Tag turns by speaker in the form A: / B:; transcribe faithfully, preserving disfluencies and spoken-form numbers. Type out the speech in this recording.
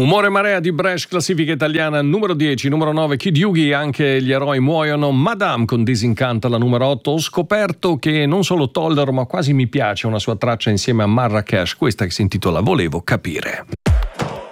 A: Umore Marea di Brescia, classifica italiana numero dieci, numero nove Kid Yugi, anche gli eroi muoiono. Madame con Disincanta la numero otto. Ho scoperto che non solo tollero ma quasi mi piace una sua traccia insieme a Marrakesh, questa che si intitola Volevo capire.